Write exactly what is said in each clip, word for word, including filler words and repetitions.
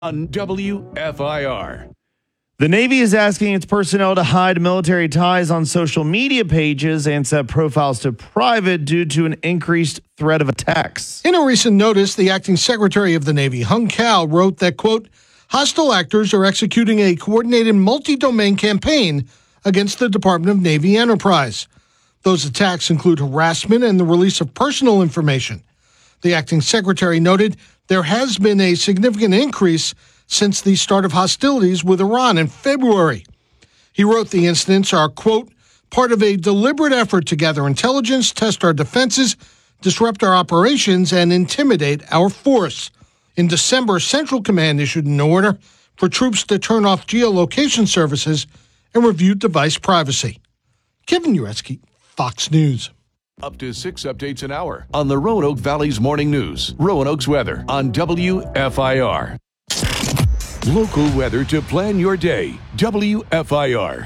on W F I R. The Navy is asking its personnel to hide military ties on social media pages and set profiles to private due to an increased threat of attacks. In a recent notice, the acting secretary of the Navy, Hung Kao, wrote that, quote, hostile actors are executing a coordinated multi-domain campaign against the Department of Navy enterprise. Those attacks include harassment and the release of personal information. The acting secretary noted there has been a significant increase since the start of hostilities with Iran in February. He wrote the incidents are, quote, part of a deliberate effort to gather intelligence, test our defenses, disrupt our operations, and intimidate our force. In December, Central Command issued an order for troops to turn off geolocation services and review device privacy. Kevin Uretsky, Fox News. Up to six updates an hour on the Roanoke Valley's Morning News. Roanoke's weather on W F I R. Local weather to plan your day. W F I R.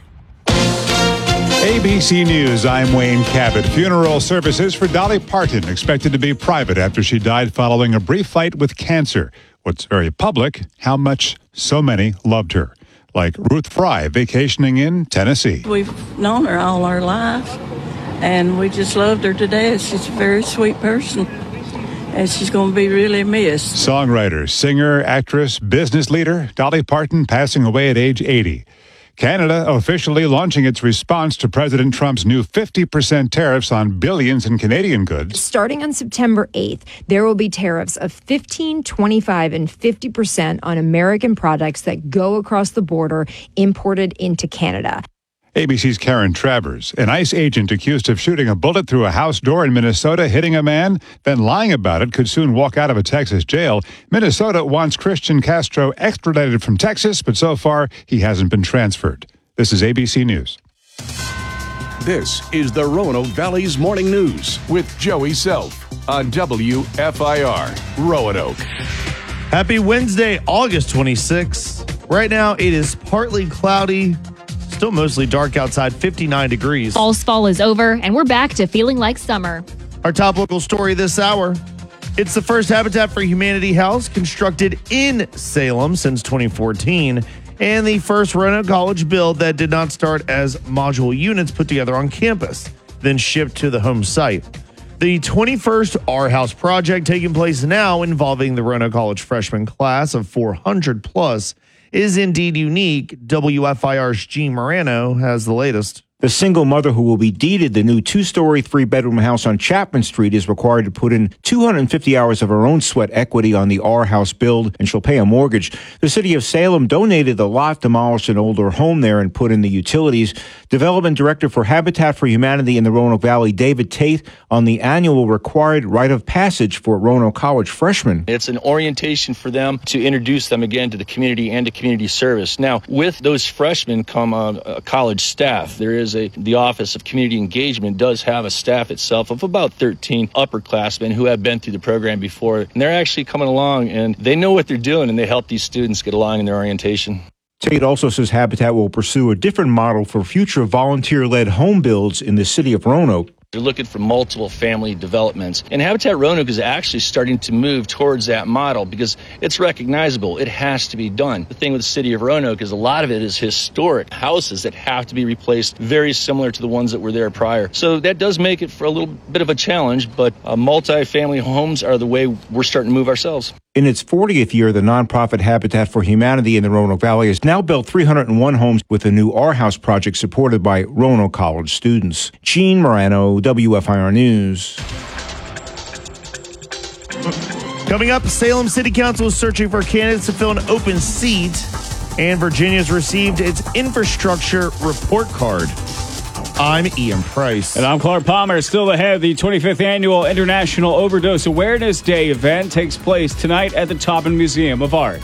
A B C News, I'm Wayne Cabot. Funeral services for Dolly Parton expected to be private after she died following a brief fight with cancer. What's very public, how much so many loved her. Like Ruth Fry vacationing in Tennessee. We've known her all our life, and we just loved her to death. She's a very sweet person, and she's going to be really missed. Songwriter, singer, actress, business leader, Dolly Parton passing away at age eighty. Canada officially launching its response to President Trump's new fifty percent tariffs on billions in Canadian goods. Starting on September eighth, there will be tariffs of fifteen, twenty-five, and fifty percent on American products that go across the border imported into Canada. A B C's Karen Travers, an ICE agent accused of shooting a bullet through a house door in Minnesota, hitting a man, then lying about it, could soon walk out of a Texas jail. Minnesota wants Christian Castro extradited from Texas, but so far he hasn't been transferred. This is A B C News. This is the Roanoke Valley's Morning News with Joey Self on W F I R, Roanoke. Happy Wednesday, August twenty-sixth. Right now it is partly cloudy. Still mostly dark outside, fifty-nine degrees. Fall's fall is over, and we're back to feeling like summer. Our top local story this hour. It's the first Habitat for Humanity house constructed in Salem since twenty fourteen, and the first Roanoke College build that did not start as module units put together on campus, then shipped to the home site. The twenty-first Our House project taking place now, involving the Roanoke College freshman class of four hundred plus, is indeed unique. W F I R's Gene Morano has the latest. The single mother who will be deeded the new two-story, three-bedroom house on Chapman Street is required to put in two hundred fifty hours of her own sweat equity on the Our House build, and she'll pay a mortgage. The city of Salem donated the lot, demolished an older home there, and put in the utilities. Development Director for Habitat for Humanity in the Roanoke Valley, David Tate, on the annual required rite of passage for Roanoke College freshmen. It's an orientation for them to introduce them again to the community and to community service. Now, with those freshmen come uh, a college staff. There is A, the Office of Community Engagement does have a staff itself of about thirteen upperclassmen who have been through the program before, and they're actually coming along, and they know what they're doing, and they help these students get along in their orientation. Tate also says Habitat will pursue a different model for future volunteer-led home builds in the city of Roanoke. They're looking for multiple family developments. And Habitat Roanoke is actually starting to move towards that model because it's recognizable. It has to be done. The thing with the city of Roanoke is a lot of it is historic houses that have to be replaced, very similar to the ones that were there prior. So that does make it for a little bit of a challenge, but uh, multi-family homes are the way we're starting to move ourselves. In its fortieth year, the nonprofit Habitat for Humanity in the Roanoke Valley has now built three hundred one homes with the new Our House project supported by Roanoke College students. Gene Morano, W F I R News. Coming up, Salem City Council is searching for candidates to fill an open seat, and Virginia's received its infrastructure report card. I'm Ian Price. And I'm Clark Palmer. Still ahead, the twenty-fifth Annual International Overdose Awareness Day event takes place tonight at the Taubman Museum of Art.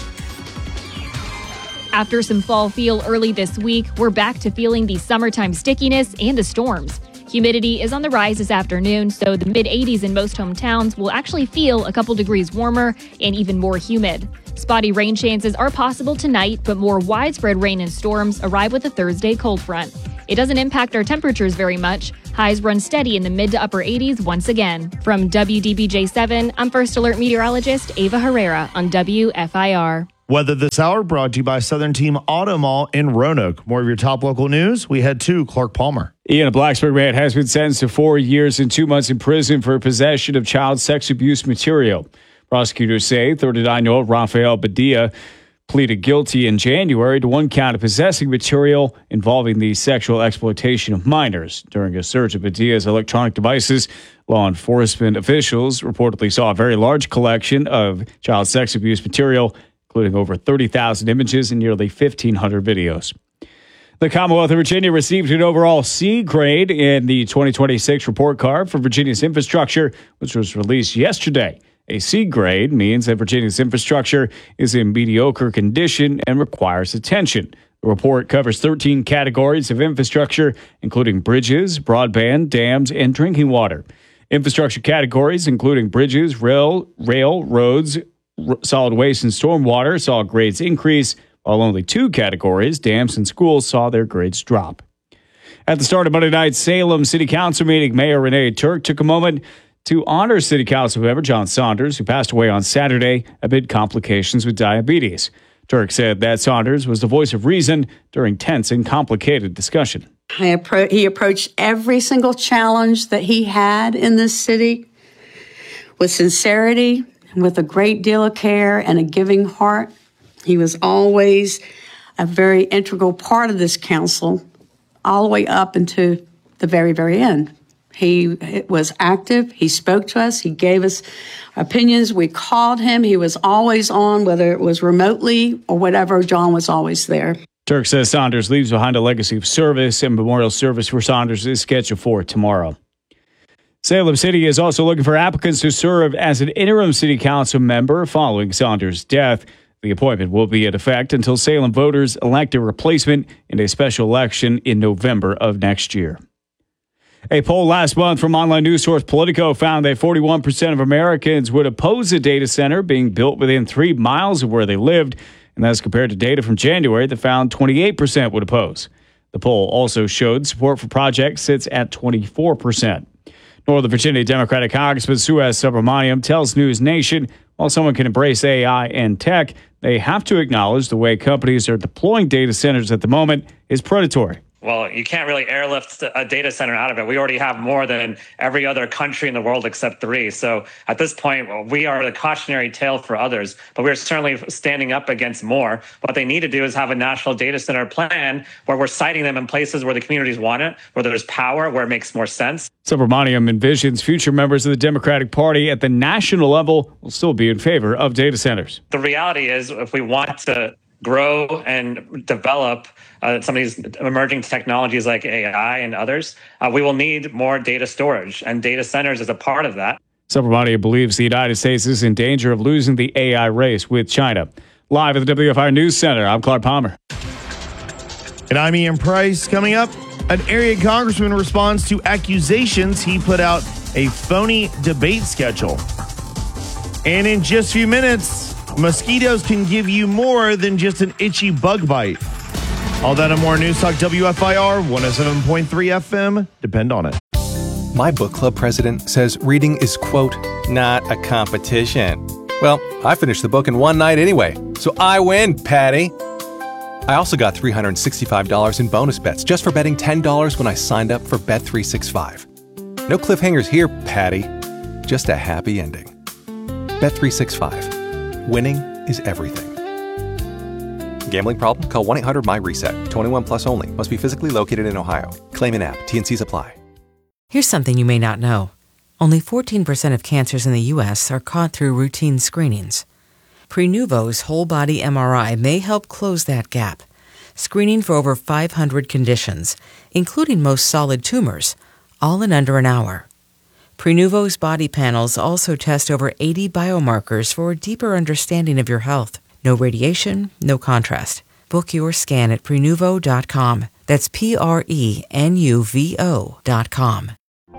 After some fall feel early this week, we're back to feeling the summertime stickiness and the storms. Humidity is on the rise this afternoon, so the mid eighties in most hometowns will actually feel a couple degrees warmer and even more humid. Spotty rain chances are possible tonight, but more widespread rain and storms arrive with a Thursday cold front. It doesn't impact our temperatures very much. Highs run steady in the mid to upper eighties once again. From W D B J seven, I'm First Alert meteorologist Ava Herrera on W F I R. Weather this hour brought to you by Southern Team Auto Mall in Roanoke. More of your top local news. We head to Clark Palmer. Ian, a Blacksburg man has been sentenced to four years and two months in prison for possession of child sex abuse material. Prosecutors say thirty-nine-year-old Rafael Badia pleaded guilty in January to one count of possessing material involving the sexual exploitation of minors. During a search of Badia's electronic devices, law enforcement officials reportedly saw a very large collection of child sex abuse material, including over thirty thousand images and nearly fifteen hundred videos. The Commonwealth of Virginia received an overall C grade in the twenty twenty-six report card for Virginia's infrastructure, which was released yesterday. A C grade means that Virginia's infrastructure is in mediocre condition and requires attention. The report covers thirteen categories of infrastructure, including bridges, broadband, dams, and drinking water. Infrastructure categories, including bridges, rail, rail, roads, r- solid waste, and stormwater, saw grades increase, while only two categories, dams and schools, saw their grades drop. At the start of Monday night's Salem City Council meeting, Mayor Renee Turk took a moment to honor City Council member John Saunders, who passed away on Saturday amid complications with diabetes. Turk said that Saunders was the voice of reason during tense and complicated discussion. I appro- he approached every single challenge that he had in this city with sincerity, with a great deal of care and a giving heart. He was always a very integral part of this council, all the way up into the very, very end. He was active. He spoke to us. He gave us opinions. We called him. He was always on, whether it was remotely or whatever. John was always there. Turk says Saunders leaves behind a legacy of service, and memorial service for Saunders is scheduled for tomorrow. Salem City is also looking for applicants to serve as an interim city council member following Saunders' death. The appointment will be in effect until Salem voters elect a replacement in a special election in November of next year. A poll last month from online news source Politico found that forty-one percent of Americans would oppose a data center being built within three miles of where they lived, and that's compared to data from January that found twenty-eight percent would oppose. The poll also showed support for projects sits at twenty-four percent. Northern Virginia Democratic Congressman Suez Subramaniam tells News Nation, while someone can embrace A I and tech, they have to acknowledge the way companies are deploying data centers at the moment is predatory. Well, you can't really airlift a data center out of it. We already have more than every other country in the world except three. So at this point, well, we are the cautionary tale for others, but we're certainly standing up against more. What they need to do is have a national data center plan where we're siting them in places where the communities want it, where there's power, where it makes more sense. Subramaniam envisions future members of the Democratic Party at the national level will still be in favor of data centers. The reality is, if we want to grow and develop uh, some of these emerging technologies like A I and others, uh, we will need more data storage, and data centers is a part of that. Subramaniam believes the United States is in danger of losing the A I race with China. Live at the W F I News Center, I'm Clark Palmer. And I'm Ian Price. Coming up, an area congressman responds to accusations he put out a phony debate schedule. And in just a few minutes, mosquitoes can give you more than just an itchy bug bite. All that and more. News Talk W F I R one oh seven point three F M. Depend on it. My book club president says reading is, quote, not a competition. Well, I finished the book in one night anyway, so I win, Patty. I also got three hundred sixty-five dollars in bonus bets just for betting ten dollars when I signed up for Bet three sixty-five. No cliffhangers here, Patty. Just a happy ending. Bet three sixty-five. Winning is everything. Gambling problem? Call one eight hundred my reset. twenty-one plus only. Must be physically located in Ohio. Claim in app. T N Cs apply. Here's something you may not know. Only fourteen percent of cancers in the U S are caught through routine screenings. Prenuvo's whole-body M R I may help close that gap, screening for over five hundred conditions, including most solid tumors, all in under an hour. Prenuvo's body panels also test over eighty biomarkers for a deeper understanding of your health. No radiation, no contrast. Book your scan at Prenuvo dot com. That's P R E N U V O dot com.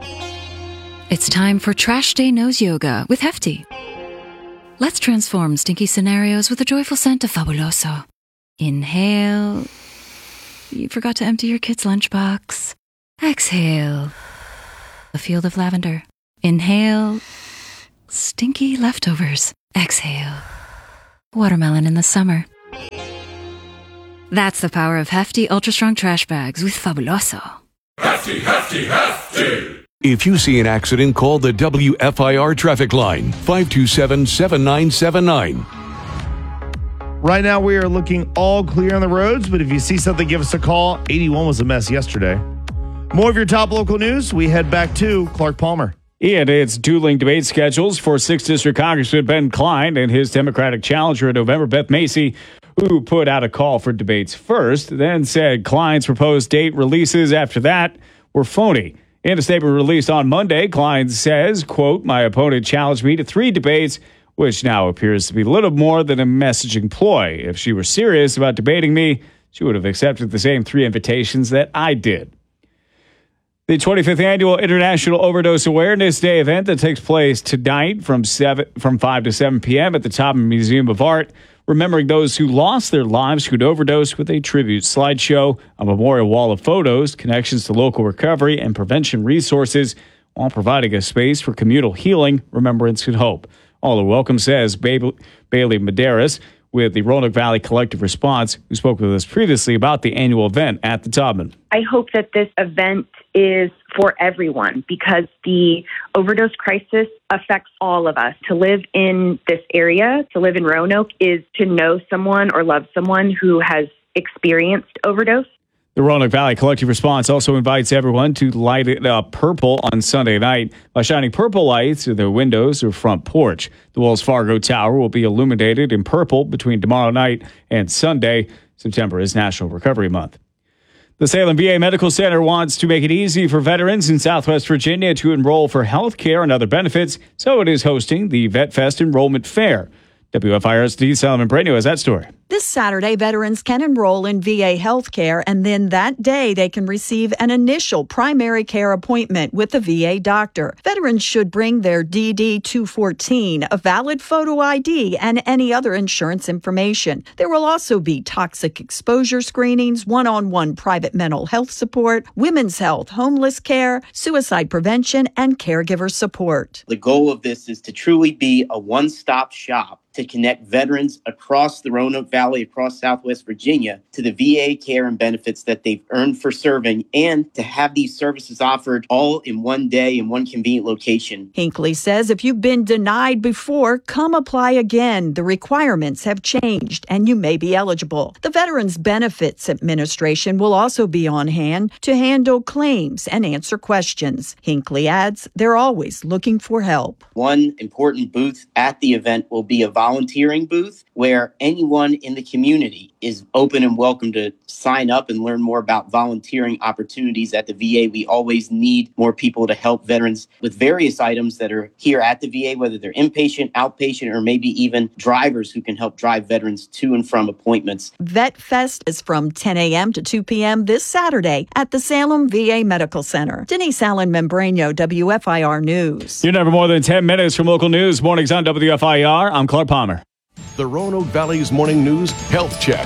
It's time for Trash Day Nose Yoga with Hefty. Let's transform stinky scenarios with a joyful scent of Fabuloso. Inhale. You forgot to empty your kid's lunchbox. Exhale. A field of lavender. Inhale. Stinky leftovers. Exhale. watermelon in the summer. That's the power of hefty, ultra-strong trash bags with Fabuloso. Hefty, hefty, hefty! If you see an accident, call the W F I R traffic line, five two seven, seven nine seven nine. Right now, we are looking all clear on the roads, but if you see something, give us a call. eighty-one was a mess yesterday. More of your top local news. We head back to Clark Palmer. And it's dueling debate schedules for sixth District Congressman Ben Cline and his Democratic challenger in November, Beth Macy, who put out a call for debates first, then said Cline's proposed date releases after that were phony. In a statement released on Monday, Cline says, quote, "My opponent challenged me to three debates, which now appears to be little more than a messaging ploy. If she were serious about debating me, she would have accepted the same three invitations that I did." The twenty-fifth Annual International Overdose Awareness Day event that takes place tonight from seven from five to seven p.m. at the Taubman Museum of Art, remembering those who lost their lives who'd overdose with a tribute slideshow, a memorial wall of photos, connections to local recovery and prevention resources, while providing a space for communal healing, remembrance, and hope. All are welcome, says Bailey Medeiros with the Roanoke Valley Collective Response, who spoke with us previously about the annual event at the Taubman. I hope that this event is for everyone because the overdose crisis affects all of us. To live in this area, to live in Roanoke, is to know someone or love someone who has experienced overdose. The Roanoke Valley Collective Response also invites everyone to light it up purple on Sunday night by shining purple lights through their windows or front porch. The Wells Fargo Tower will be illuminated in purple between tomorrow night and Sunday. September is National Recovery Month. The Salem V A Medical Center wants to make it easy for veterans in Southwest Virginia to enroll for health care and other benefits, so it is hosting the VetFest Enrollment Fair. W F I R's Dee Solomon Breno has that story. This Saturday, veterans can enroll in V A health care, and then that day they can receive an initial primary care appointment with the V A doctor. Veterans should bring their D D two fourteen, a valid photo I D, and any other insurance information. There will also be toxic exposure screenings, one-on-one private mental health support, women's health, homeless care, suicide prevention, and caregiver support. The goal of this is to truly be a one-stop shop to connect veterans across the Roanoke Valley, across Southwest Virginia, to the V A care and benefits that they've earned for serving, and to have these services offered all in one day in one convenient location. Hinckley says if you've been denied before, come apply again. The requirements have changed, and you may be eligible. The Veterans Benefits Administration will also be on hand to handle claims and answer questions. Hinckley adds they're always looking for help. One important booth at the event will be a volunteering booth where anyone in the community is open and welcome to sign up and learn more about volunteering opportunities at the V A. We always need more people to help veterans with various items that are here at the V A, whether they're inpatient, outpatient, or maybe even drivers who can help drive veterans to and from appointments. VetFest is from ten a.m. to two p.m. this Saturday at the Salem V A Medical Center. Denise Allen Membrano, W F I R News. You're never more than ten minutes from local news. Mornings on W F I R. I'm Clark Palmer. The Roanoke Valley's Morning News Health Check.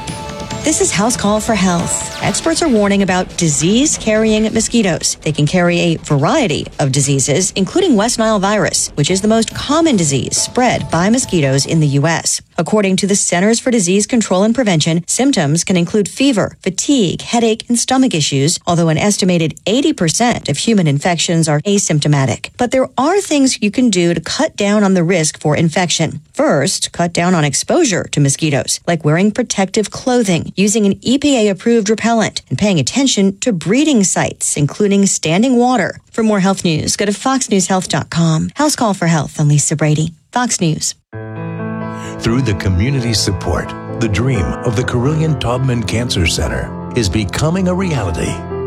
This is House Call for Health. Experts are warning about disease-carrying mosquitoes. They can carry a variety of diseases, including West Nile virus, which is the most common disease spread by mosquitoes in the U S. According to the Centers for Disease Control and Prevention, symptoms can include fever, fatigue, headache, and stomach issues, although an estimated eighty percent of human infections are asymptomatic. But there are things you can do to cut down on the risk for infection. First, cut down on exposure to mosquitoes, like wearing protective clothing, using an E P A-approved repellent, and paying attention to breeding sites, including standing water. For more health news, go to fox news health dot com. House Call for Health. I'm Lisa Brady, Fox News. Through the community support, the dream of the Carilion Taubman Cancer Center is becoming a reality.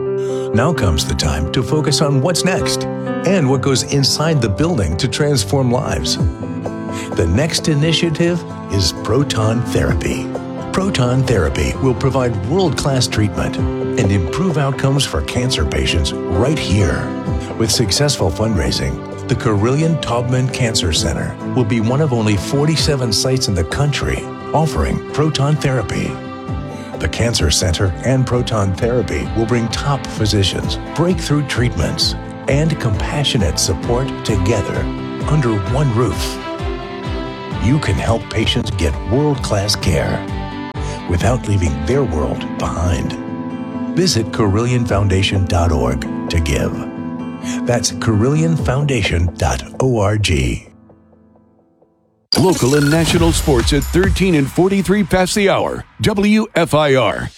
Now comes the time to focus on what's next and what goes inside the building to transform lives. The next initiative is proton therapy. Proton therapy will provide world-class treatment and improve outcomes for cancer patients right here. With successful fundraising, the Carilion Taubman Cancer Center will be one of only forty-seven sites in the country offering proton therapy. The Cancer Center and proton therapy will bring top physicians, breakthrough treatments, and compassionate support together under one roof. you can help patients get world-class care without leaving their world behind. Visit Carillion Foundation dot org to give. That's Carillion Foundation dot org. Local and national sports at thirteen and forty-three past the hour. W F I R.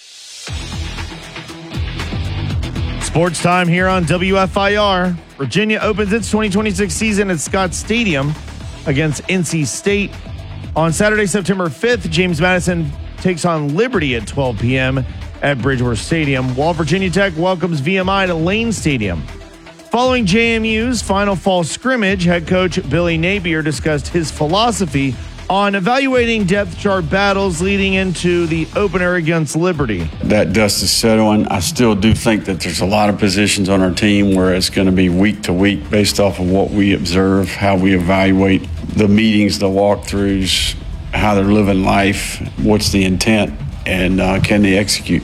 Sports time here on W F I R. Virginia opens its twenty twenty-six season at Scott Stadium against N C State. On Saturday, September fifth, James Madison takes on Liberty at twelve p.m. at Bridgeworth Stadium, while Virginia Tech welcomes V M I to Lane Stadium. Following J M U's final fall scrimmage, head coach Billy Napier discussed his philosophy on evaluating depth chart battles leading into the opener against Liberty. That dust is settling. I still do think that there's a lot of positions on our team where it's going to be week to week based off of what we observe, how we evaluate the meetings, the walkthroughs, how they're living life, what's the intent, and uh, can they execute.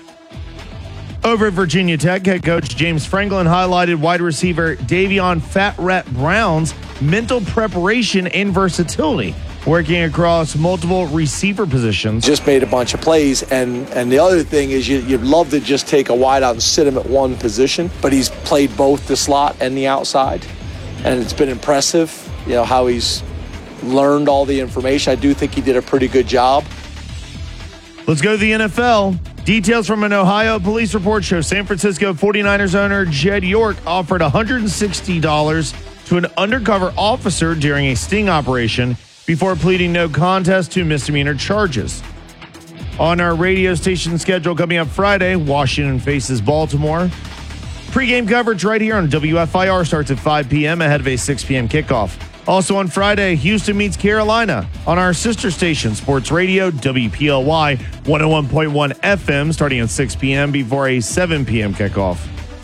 Over at Virginia Tech, head coach James Franklin highlighted wide receiver Davion Fat Rat Brown's mental preparation and versatility, working across multiple receiver positions. Just made a bunch of plays, and and the other thing is you, you'd love to just take a wide out and sit him at one position, but he's played both the slot and the outside, and it's been impressive, you know, how he's learned all the information. I do think he did a pretty good job. Let's go to the N F L. Details from an Ohio police report show San Francisco forty-niners owner Jed York offered one hundred sixty dollars to an undercover officer during a sting operation before pleading no contest to misdemeanor charges. On our radio station schedule coming up Friday, Washington faces Baltimore. Pre-game coverage right here on W F I R starts at five p.m. ahead of a six p.m. kickoff. Also on Friday, Houston meets Carolina on our sister station, Sports Radio, W P L Y one oh one point one F M, starting at six p.m. before a seven p.m. kickoff.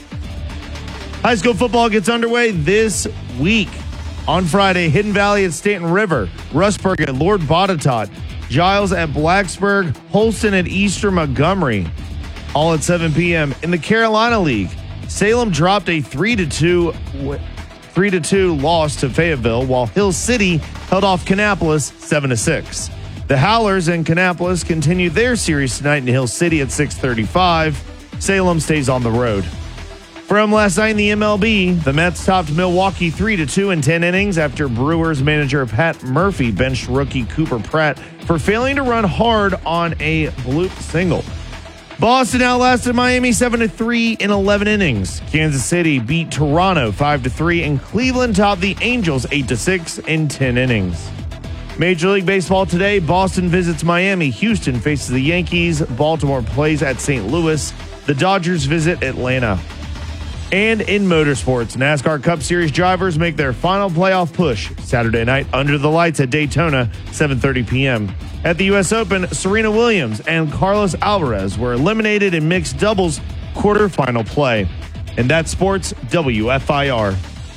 High school football gets underway this week. On Friday, Hidden Valley at Stanton River, Rustburg at Lord Botetourt, Giles at Blacksburg, Holston at Eastern Montgomery, all at seven p.m. In the Carolina League, Salem dropped a three to two three to two loss to Fayetteville, while Hill City held off Kannapolis seven to six. The Howlers and Kannapolis continue their series tonight in Hill City at six thirty-five. Salem stays on the road. From last night in the M L B, the Mets topped Milwaukee three to two in ten innings after Brewers manager Pat Murphy benched rookie Cooper Pratt for failing to run hard on a bloop single. Boston outlasted Miami seven to three in eleven innings. Kansas City beat Toronto five to three, and Cleveland topped the Angels eight to six in ten innings. Major League Baseball today, Boston visits Miami, Houston faces the Yankees, Baltimore plays at Saint Louis, the Dodgers visit Atlanta. And in motorsports, NASCAR Cup Series drivers make their final playoff push Saturday night under the lights at Daytona, seven thirty p.m. At the U S Open, Serena Williams and Carlos Alvarez were eliminated in mixed doubles quarterfinal play. And that's Sports W F I R.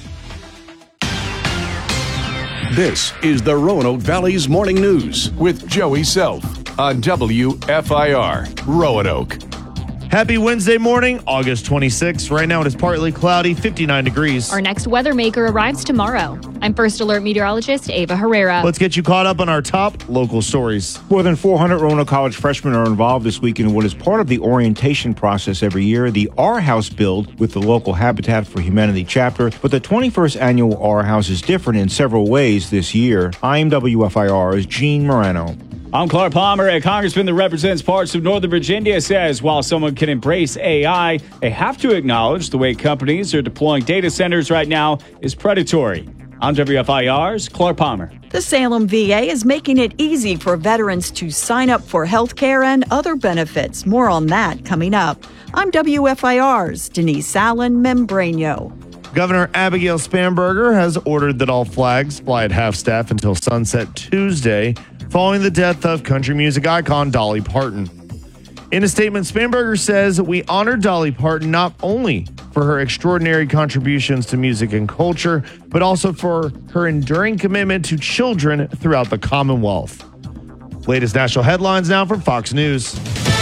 This is the Roanoke Valley's Morning News with Joey Self on W F I R, Roanoke. Happy Wednesday morning, August twenty-sixth. Right now it is partly cloudy, fifty-nine degrees. Our next weather maker arrives tomorrow. I'm First Alert meteorologist Ava Herrera. Let's get you caught up on our top local stories. More than four hundred Roanoke College freshmen are involved this week in what is part of the orientation process every year, the Our House build with the local Habitat for Humanity chapter. But the twenty-first annual Our House is different in several ways this year. I'm W F I R's Gene Morano. I'm Clark Palmer. A congressman that represents parts of Northern Virginia says while someone can embrace A I, they have to acknowledge the way companies are deploying data centers right now is predatory. I'm W F I R's Clark Palmer. The Salem V A is making it easy for veterans to sign up for health care and other benefits. More on that coming up. I'm W F I R's Denise Allen Membrano. Governor Abigail Spanberger has ordered that all flags fly at half-staff until sunset Tuesday, following the death of country music icon Dolly Parton. In a statement, Spanberger says, "We honor Dolly Parton not only for her extraordinary contributions to music and culture, but also for her enduring commitment to children throughout the Commonwealth." Latest national headlines now from Fox News.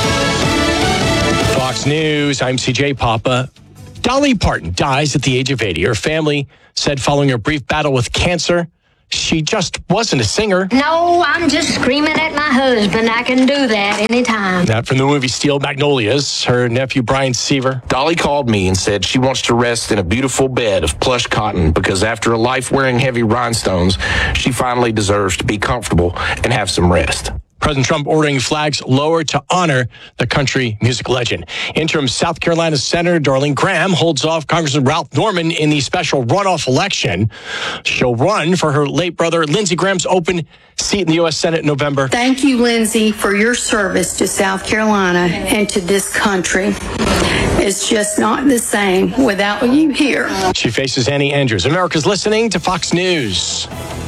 Fox News, I'm C J Papa. Dolly Parton dies at the age of eighty. Her family said following a brief battle with cancer, she just wasn't a singer. No, I'm just screaming at my husband. I can do that anytime. That from the movie Steel Magnolias, her nephew Brian Seaver. Dolly called me and said she wants to rest in a beautiful bed of plush cotton because after a life wearing heavy rhinestones, she finally deserves to be comfortable and have some rest. President Trump ordering flags lowered to honor the country music legend. Interim South Carolina Senator Darlene Graham holds off Congressman Ralph Norman in the special runoff election. She'll run for her late brother Lindsey Graham's open seat in the U S Senate in November. Thank you, Lindsey, for your service to South Carolina and to this country. It's just not the same without you here. She faces Annie Andrews. America's listening to Fox News.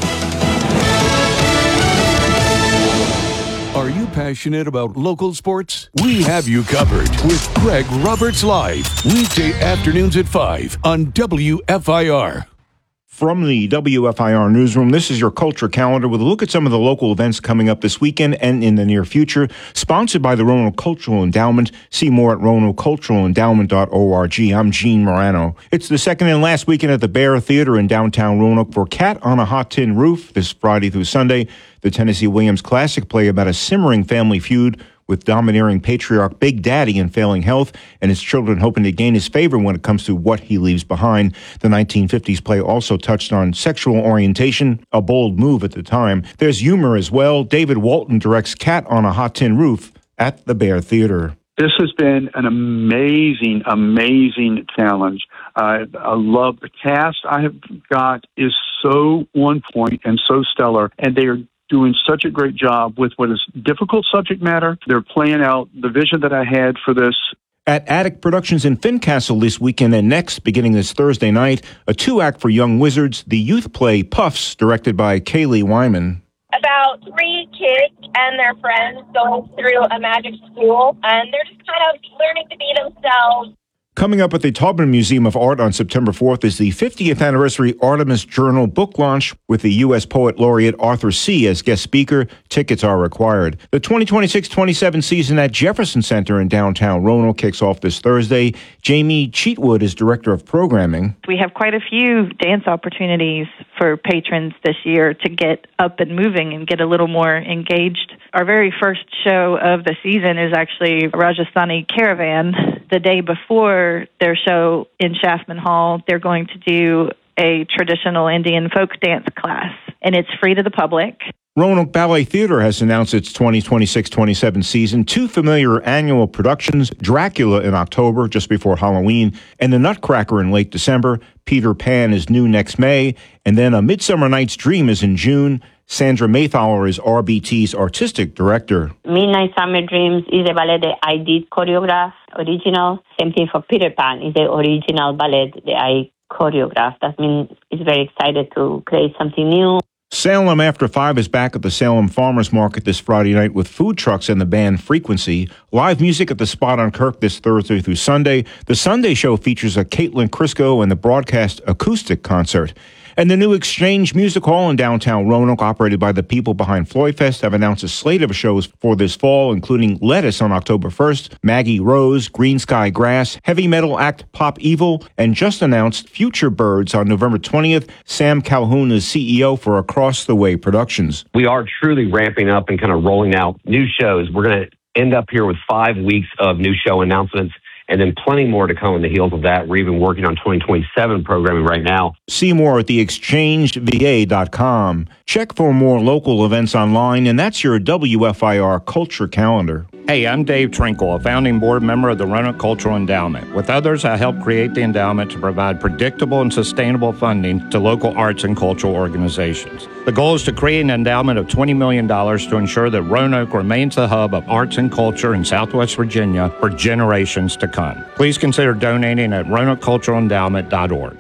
Are you passionate about local sports? We have you covered with Greg Roberts Live, weekday afternoons at five on W F I R. From the W F I R newsroom, this is your culture calendar with a look at some of the local events coming up this weekend and in the near future. Sponsored by the Roanoke Cultural Endowment. See more at roanoke cultural endowment dot org. I'm Gene Morano. It's the second and last weekend at the Bear Theater in downtown Roanoke for Cat on a Hot Tin Roof this Friday through Sunday. The Tennessee Williams Classic play about a simmering family feud with domineering patriarch Big Daddy in failing health and his children hoping to gain his favor when it comes to what he leaves behind. The nineteen fifties play also touched on sexual orientation, a bold move at the time. There's humor as well. David Walton directs Cat on a Hot Tin Roof at the Bear Theater. This has been an amazing, amazing challenge. Uh, I love the cast I have got is so on point and so stellar, and they are doing such a great job with what is difficult subject matter. They're playing out the vision that I had for this. At Attic Productions in Fincastle this weekend and next, beginning this Thursday night, a two-act for young wizards, the youth play Puffs, directed by Kaylee Wyman. About three kids and their friends going through a magic school, and they're just kind of learning to be themselves. Coming up at the Taubman Museum of Art on September fourth is the fiftieth anniversary Artemis Journal book launch with the U S Poet Laureate Arthur C. as guest speaker. Tickets are required. The twenty twenty-six twenty-seven season at Jefferson Center in downtown Roanoke kicks off this Thursday. Jamie Cheatwood is director of programming. We have quite a few dance opportunities for patrons this year to get up and moving and get a little more engaged. Our very first show of the season is actually Rajasthani Caravan. The day before their show in Shaftman Hall, they're going to do a traditional Indian folk dance class, and it's free to the public. Roanoke Ballet Theater has announced its twenty twenty-six twenty-seven season. Two familiar annual productions, Dracula in October, just before Halloween, and The Nutcracker in late December. Peter Pan is new next May, and then A Midsummer Night's Dream is in June. Sandra Maythaler is R B T's artistic director. Midnight Summer Dreams is a ballet that I did choreograph, original. Same thing for Peter Pan is the original ballet that I choreographed. That means it's very excited to create something new. Salem After Five is back at the Salem Farmers Market this Friday night with food trucks and the band Frequency. Live music at the Spot on Kirk this Thursday through Sunday. The Sunday show features a Caitlin Crisco and the broadcast acoustic concert. And the new Exchange Music Hall in downtown Roanoke, operated by the people behind Floyd Fest, have announced a slate of shows for this fall, including Lettuce on October first, Maggie Rose, Green Sky Grass, heavy metal act Pop Evil, and just announced Future Birds on November twentieth. Sam Calhoun is C E O for Across the Way Productions. We are truly ramping up and kind of rolling out new shows. We're going to end up here with five weeks of new show announcements, and then plenty more to come on the heels of that. We're even working on twenty twenty-seven programming right now. See more at the exchange v a dot com. Check for more local events online, and that's your W F I R Culture Calendar. Hey, I'm Dave Trinkle, a founding board member of the Roanoke Cultural Endowment. With others, I helped create the endowment to provide predictable and sustainable funding to local arts and cultural organizations. The goal is to create an endowment of twenty million dollars to ensure that Roanoke remains the hub of arts and culture in Southwest Virginia for generations to come. Please consider donating at roanoke cultural endowment dot org.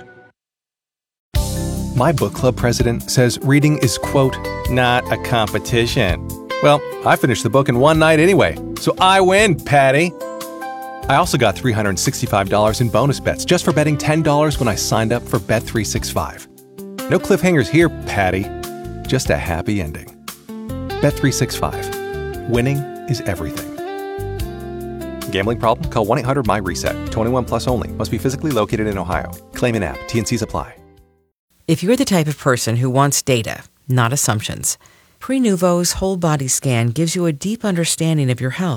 My book club president says reading is, quote, not a competition. Well, I finished the book in one night anyway, so I win, Patty. I also got three hundred sixty-five dollars in bonus bets just for betting ten dollars when I signed up for Bet three sixty-five. No cliffhangers here, Patty. Just a happy ending. Bet three sixty-five. Winning is everything. Gambling problem? Call one eight hundred M Y RESET. twenty-one plus only. Must be physically located in Ohio. Claim in app. T and C's apply. If you're the type of person who wants data not assumptions. Prenuvo's whole body scan gives you a deep understanding of your health.